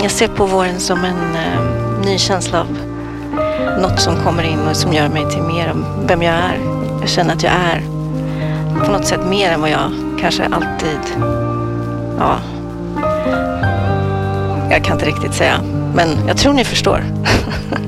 Jag ser på våren som en ny känsla av något som kommer in och som gör mig till mer om vem jag är. Jag känner att jag är på något sätt mer än vad jag kanske alltid... Ja, jag kan inte riktigt säga. Men jag tror ni förstår.